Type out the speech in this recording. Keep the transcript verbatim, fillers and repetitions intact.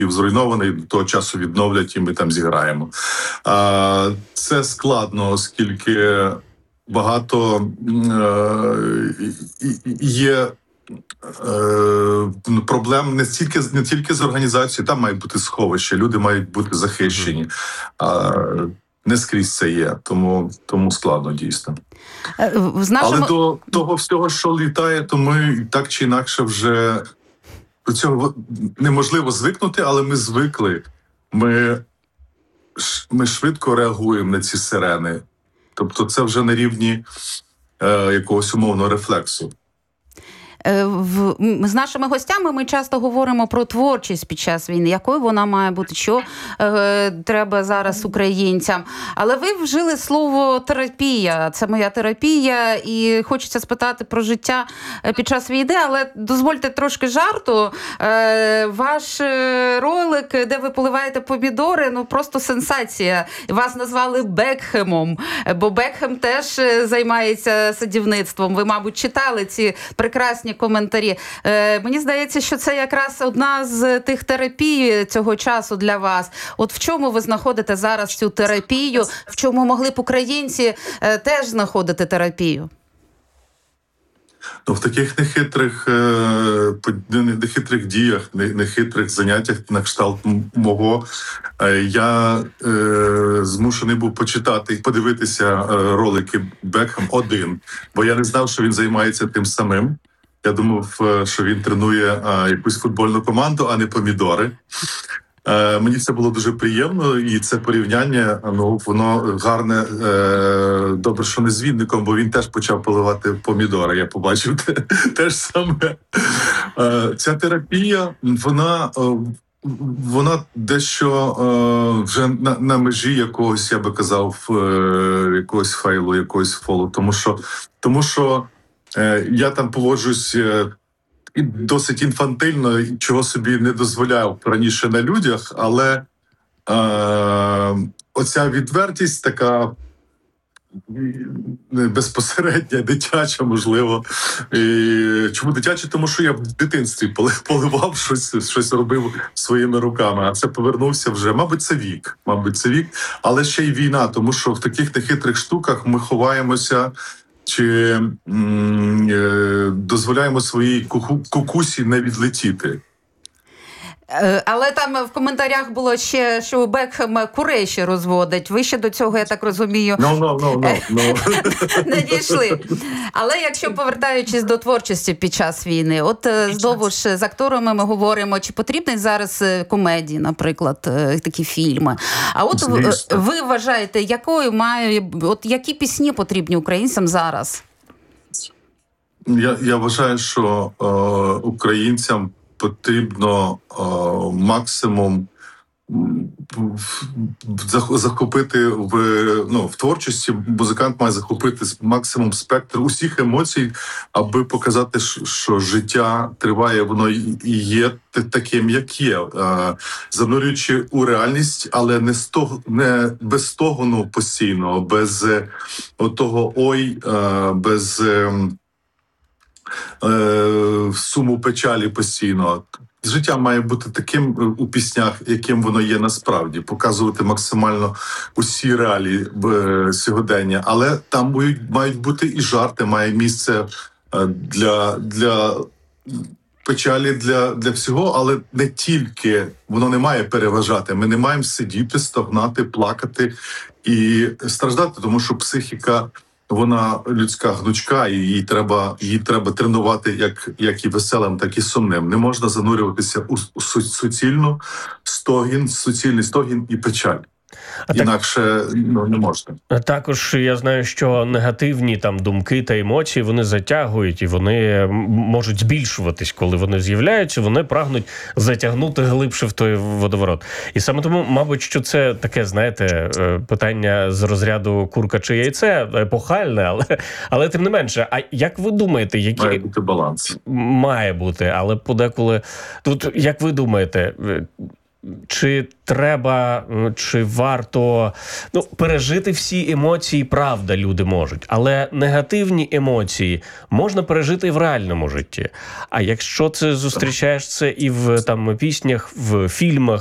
Київ зруйнований, до того часу відновлять і ми там зіграємо. А, це складно, оскільки багато е, є е, проблем не тільки, не тільки з організацією, там мають бути сховища, люди мають бути захищені. А, не скрізь це є, тому, тому складно дійсно. В нашому... Але до того всього, що літає, то ми так чи інакше вже до цього неможливо звикнути, але ми звикли. Ми, ми швидко реагуємо на ці сирени. Тобто це вже на рівні е, якогось умовного рефлексу. В, з нашими гостями ми часто говоримо про творчість під час війни, якою вона має бути, що е, треба зараз українцям. Але ви вжили слово терапія, це моя терапія, і хочеться спитати про життя під час війни, але дозвольте трошки жарту. Е, ваш ролик, де ви поливаєте помідори, ну просто сенсація. Вас назвали Бекхемом, бо Бекхем теж займається садівництвом. Ви, мабуть, читали ці прекрасні коментарі. Е, мені здається, що це якраз одна з тих терапій цього часу для вас. От в чому ви знаходите зараз цю терапію? В чому могли б українці е, теж знаходити терапію? Ну, в таких нехитрих, нехитрих діях, нехитрих заняттях на кшталт мого, я е, змушений був почитати і подивитися ролики Бекхем один, бо я не знав, що він займається тим самим. Я думав, що він тренує а, якусь футбольну команду, а не помідори. Е, мені це було дуже приємно, і це порівняння, ну, воно гарне, е, добре, що не з Вінником, бо він теж почав поливати помідори, я побачив те, те ж саме. Е, ця терапія, вона, е, вона дещо е, вже на, на межі якогось, я би казав, е, якогось фейлу, якогось фолу, тому що, тому що е, я там поводжусь е, і досить інфантильно, чого собі не дозволяв раніше на людях, але е, оця відвертість така безпосередня, дитяча, можливо. І чому дитяча? Тому що я в дитинстві поливав щось, щось робив своїми руками, а це повернувся вже, мабуть, це вік, мабуть, це вік, але ще й війна, тому що в таких нехитрих штуках ми ховаємося, чи м, е, дозволяємо своїй куку, кукусі не відлетіти. Але там в коментарях було ще, що Бекхем курей ще розводить. Ви ще до цього, я так розумію, no, no, no, no, no. не дійшли. Але якщо повертаючись до творчості під час війни, от знову ж з акторами ми говоримо, чи потрібні зараз комедії, наприклад, такі фільми. А от Звісно. ви вважаєте, якою має, от які пісні потрібні українцям зараз? Я, я вважаю, що е, українцям потрібно е, максимум захопити в, ну, в творчості. Музикант має захопити максимум спектр усіх емоцій, аби показати, що життя триває, воно і є таким, як є, е, занурюючи у реальність, але не з того, не без стогону постійно, без е, отого ой, е, без е, в суму печалі постійно. Життя має бути таким у піснях, яким воно є насправді, показувати максимально усі реалії сьогодення. Але там мають, мають бути і жарти, має місце для, для печалі, для, для всього, але не тільки, воно не має переважати. Ми не маємо сидіти, стогнати, плакати і страждати, тому що психіка, вона людська гнучка, і її треба, її треба тренувати як, як і веселим, так і сумним. Не можна занурюватися у, у суцільну стогін, суцільний стогін і печаль. А інакше ну, не можна. Також я знаю, що негативні там думки та емоції, вони затягують і вони можуть збільшуватись, коли вони з'являються, вони прагнуть затягнути глибше в той водоворот. І саме тому, мабуть, що це таке, знаєте, питання з розряду курка чи яйце, епохальне, але, але тим не менше. А як ви думаєте, які... Має бути баланс. Має бути, але подеколи... Тут, як ви думаєте... чи треба, чи варто ну, пережити всі емоції, правда, люди можуть. Але негативні емоції можна пережити і в реальному житті. А якщо це зустрічаєш це і в там, піснях, в фільмах,